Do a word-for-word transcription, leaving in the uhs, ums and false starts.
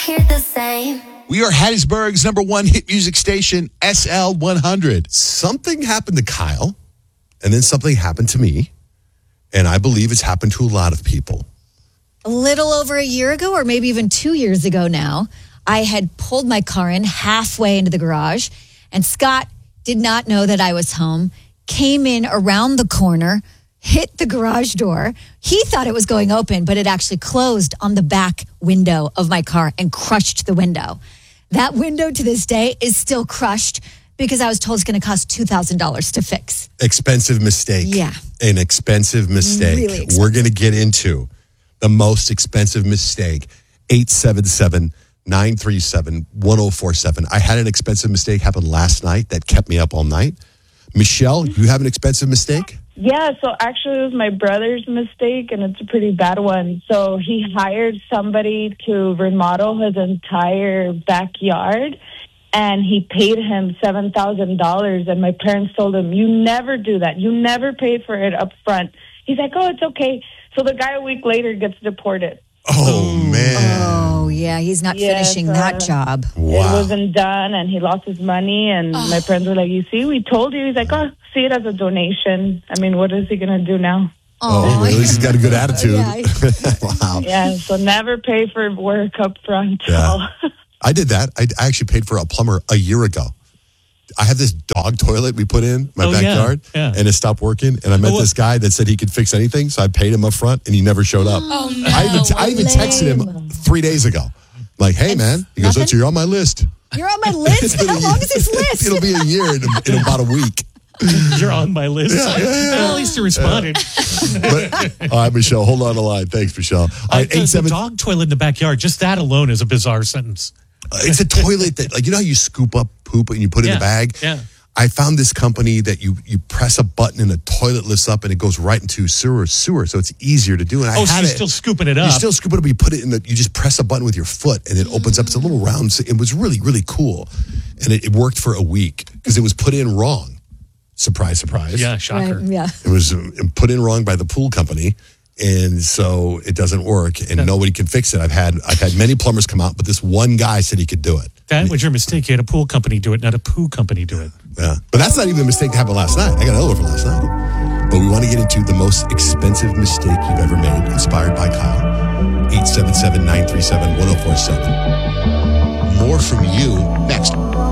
hear the same. We are Hattiesburg's number one hit music station, S L one hundred. Something happened to Kyle, and then something happened to me, and I believe it's happened to a lot of people. A little over a year ago, or maybe even two years ago now, I had pulled my car in halfway into the garage, and Scott did not know that I was home, came in around the corner, hit the garage door. He thought it was going open, but it actually closed on the back window of my car and crushed the window. That window to this day is still crushed because I was told it's going to cost two thousand dollars to fix. Expensive mistake. Yeah. An expensive mistake. Really expensive. We're going to get into the most expensive mistake. eight seven seven, nine three seven, one oh four seven. I had an expensive mistake happen last night that kept me up all night. Michelle, you have an expensive mistake? Yeah, so actually it was my brother's mistake, and it's a pretty bad one. So he hired somebody to remodel his entire backyard, and he paid him seven thousand dollars, and my parents told him, you never do that. You never pay for it up front. He's like, oh, it's okay. So the guy a week later gets deported. Oh, man. Oh, yeah, he's not Yes, finishing uh, that job. It Wow. wasn't done, and he lost his money, and my parents were like, you see, we told you. He's like, oh, see it as a donation. I mean, what is he going to do now? Oh, well, at least he's got a good attitude. Yeah. Wow. Yeah, so never pay for work up front. Yeah. I did that. I I actually paid for a plumber a year ago. I have this dog toilet we put in my Oh, yeah, backyard, yeah. and it stopped working. And I met Oh, this guy that said he could fix anything, so I paid him up front, and he never showed up. Oh, no. I even, I even texted him three days ago. Like, hey, man. He goes, nothing? oh, you're on my list. You're on my list? How long is this list? It'll be a year in, in about a week. You're on my list. Yeah, yeah, yeah. Well, at least you responded. But, all right, Michelle, hold on the line. Thanks, Michelle. All Uh, right, the, eight, seven, the dog toilet in the backyard, just that alone is a bizarre sentence. it's a toilet that, like, you know how you scoop up poop and you put it in Yeah, a bag? yeah. I found this company that you you press a button and the toilet lifts up and it goes right into sewer sewer, so it's easier to do. And I Oh, so had you're it. still scooping it up. You still scoop it up. You put it in the. You just press a button with your foot and it opens up. It's a little round. It was really really cool, and it, it worked for a week because it was put in wrong. Surprise, surprise. Yeah, shocker. Right, yeah. It was uh, put in wrong by the pool company, and so it doesn't work, and nobody can fix it. I've had I've had many plumbers come out, but this one guy said he could do it. That was your mistake. You had a pool company do it, not a poo company do it. Yeah, but that's not even the mistake that happened last night. I got another one from last night. But we want to get into the most expensive mistake you've ever made, inspired by Kyle. eight seven seven, nine three seven, one oh four seven. More from you next.